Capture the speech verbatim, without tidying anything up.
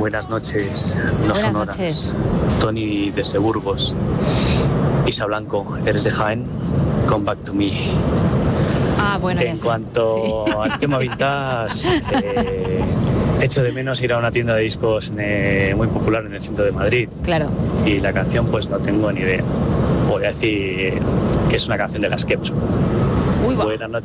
Buenas noches, no Buenas sonoras. noches. Tony desde Burgos. Isa Blanco, eres de Jaén. Come back to me. Ah, bueno, ya En sé. cuanto Sí. al tema vintage, eh, echo de menos ir a una tienda de discos eh, muy popular en el centro de Madrid. Claro. Y la canción, pues no tengo ni idea. Voy a decir que es una canción de las Skepta. Uy, va. Buenas noches.